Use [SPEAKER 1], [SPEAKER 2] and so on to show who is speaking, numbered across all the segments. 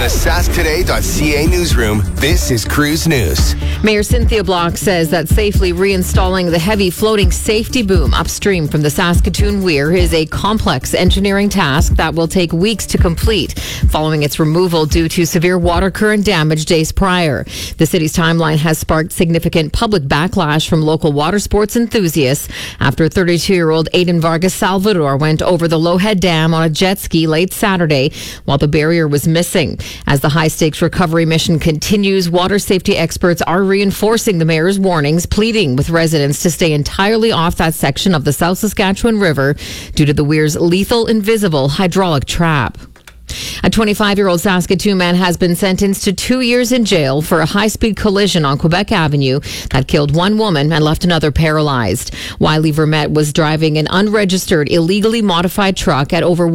[SPEAKER 1] the sasktoday.ca newsroom, this is Cruise News.
[SPEAKER 2] Mayor Cynthia Block says that safely reinstalling the heavy floating safety boom upstream from the Saskatoon Weir is a complex engineering task that will take weeks to complete, following its removal due to severe water current damage days prior. The city's timeline has sparked significant public backlash from local water sports enthusiasts after 32-year-old Aiden Vargas Salvador went over the Lowhead Dam on a jet ski late Saturday while the barrier was missing. As the high-stakes recovery mission continues, water safety experts are reinforcing the mayor's warnings, pleading with residents to stay entirely off that section of the South Saskatchewan River due to the Weir's lethal invisible hydraulic trap. A 25-year-old Saskatoon man has been sentenced to 2 years in jail for a high-speed collision on Quebec Avenue that killed one woman and left another paralyzed. Wiley Vermette was driving an unregistered, illegally modified truck at over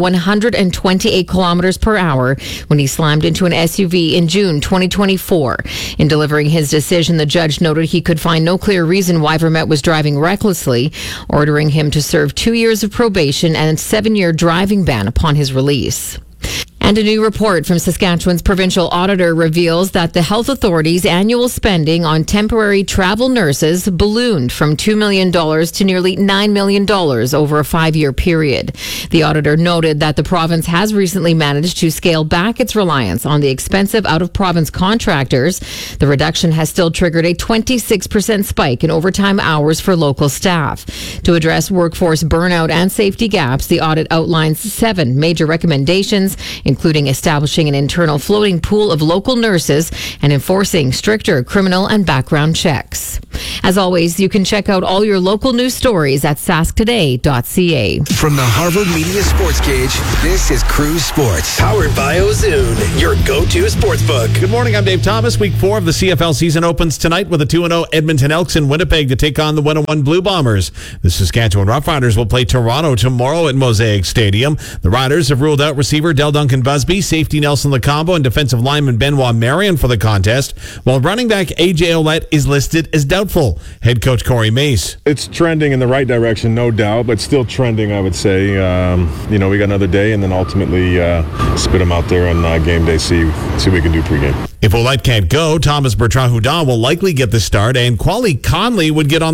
[SPEAKER 2] 128 kilometers per hour when he slammed into an SUV in June 2024. In delivering his decision, the judge noted he could find no clear reason why Vermette was driving recklessly, ordering him to serve 2 years of probation and a 7-year driving ban upon his release. And a new report from Saskatchewan's provincial auditor reveals that the health authority's annual spending on temporary travel nurses ballooned from $2 million to nearly $9 million over a 5-year period. The auditor noted that the province has recently managed to scale back its reliance on the expensive out-of-province contractors. The reduction has still triggered a 26% spike in overtime hours for local staff. To address workforce burnout and safety gaps, the audit outlines 7 major recommendations, including establishing an internal floating pool of local nurses and enforcing stricter criminal and background checks. As always, you can check out all your local news stories at sasktoday.ca.
[SPEAKER 1] From the Harvard Media Sports Cage, this is Cruise Sports.
[SPEAKER 3] Powered by Ozoon, your go-to sportsbook.
[SPEAKER 4] Good morning, I'm Dave Thomas. Week 4 of the CFL season opens tonight with a 2-0 Edmonton Elks in Winnipeg to take on the 101 Blue Bombers. The Saskatchewan Roughriders will play Toronto tomorrow at Mosaic Stadium. The Riders have ruled out receiver Del Duncan Busby, safety Nelson Lacombo, and defensive lineman Benoit Marion for the contest, while running back AJ Ouellette is listed as doubtful. Head coach Corey Mace.
[SPEAKER 5] It's trending in the right direction, no doubt, but still trending, I would say. We got another day, and then ultimately spit him out there on game day, see what we can do pregame.
[SPEAKER 4] If Ouellette can't go, Thomas Bertrand-Houdan will likely get the start, and Quali Conley would get on